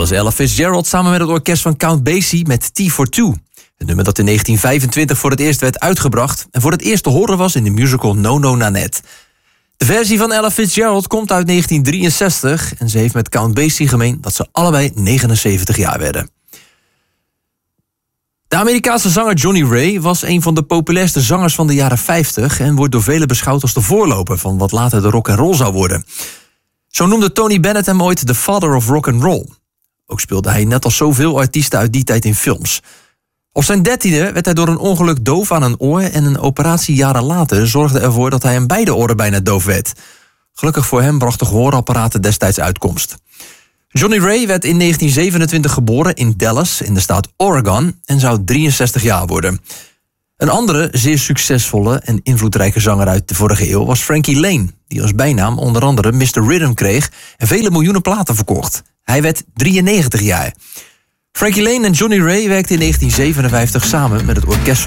was Ella Fitzgerald samen met het orkest van Count Basie met Tea for Two. Het nummer dat in 1925 voor het eerst werd uitgebracht en voor het eerst te horen was in de musical No No Nanette. De versie van Ella Fitzgerald komt uit 1963 en ze heeft met Count Basie gemeen dat ze allebei 79 jaar werden. De Amerikaanse zanger Johnny Ray was een van de populairste zangers van de jaren 50... en wordt door velen beschouwd als de voorloper van wat later de rock and roll zou worden. Zo noemde Tony Bennett hem ooit de father of rock and roll. Ook speelde hij net als zoveel artiesten uit die tijd in films. Op zijn 13e werd hij door een ongeluk doof aan een oor en een operatie jaren later zorgde ervoor dat hij aan beide oren bijna doof werd. Gelukkig voor hem brachten gehoorapparaten destijds uitkomst. Johnny Ray werd in 1927 geboren in Dallas in de staat Oregon en zou 63 jaar worden. Een andere zeer succesvolle en invloedrijke zanger uit de vorige eeuw was Frankie Lane, die als bijnaam onder andere Mr. Rhythm kreeg en vele miljoenen platen verkocht. Hij werd 93 jaar. Frankie Lane en Johnny Ray werkten in 1957 samen met het orkest